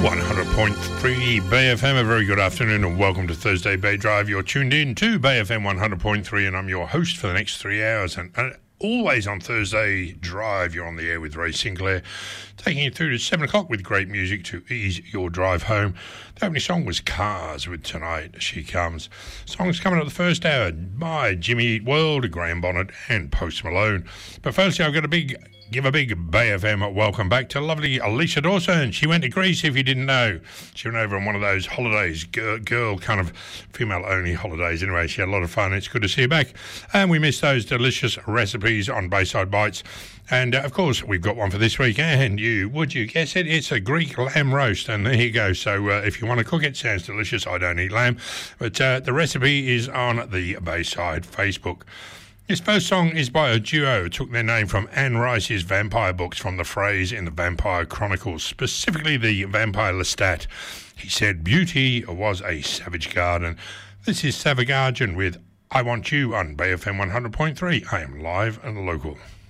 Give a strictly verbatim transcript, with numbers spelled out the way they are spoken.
one hundred point three Bay F M. A very good afternoon and welcome to Thursday Bay Drive. You're tuned in to Bay F M one hundred point three and I'm your host for the next three hours. And, and always on Thursday Drive, you're on the air with Ray Sinclair, taking you through to seven o'clock with great music to ease your drive home. The opening song was Cars with Tonight She Comes. Songs coming up the first hour by Jimmy Eat World, Graham Bonnet and Post Malone. But firstly, I've got a big... Give a big Bay F M welcome back to lovely Alicia Dawson. She went to Greece, if you didn't know. She went over on one of those holidays, girl, girl kind of female-only holidays. Anyway, she had a lot of fun. It's good to see her back. And we missed those delicious recipes on Bayside Bites. And, uh, of course, we've got one for this week. And you, would you guess it? It's a Greek lamb roast. And there you go. So uh, if you want to cook it, sounds delicious. I don't eat lamb. But uh, the recipe is on the Bayside Facebook. This first song is by a duo who took their name from Anne Rice's vampire books from the phrase in the Vampire Chronicles, specifically the Vampire Lestat. He said, beauty was a savage garden. This is Savagarden with I Want You on Bay F M one hundred point three. I am live and local.